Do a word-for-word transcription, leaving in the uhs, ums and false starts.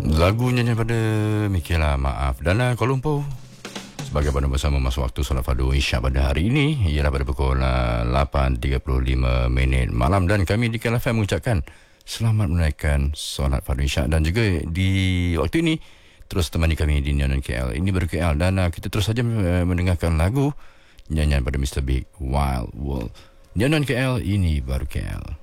Lagu nyanyian pada Mikela Maaf. Dan uh, Kuala Lumpur sebagai pada bersama masa waktu solat fardu Isyak pada hari ini ialah pada pukul uh, lapan tiga puluh lima minit malam, dan kami di K L F M mengucapkan selamat menunaikan solat fardu Isyak. Dan juga di waktu ini terus temani kami di Nyanyian K L. Ini baru K L, dan uh, kita terus saja uh, mendengarkan lagu nyanyian pada Mister Big, Wild World. Nyanyian K L, ini baru K L.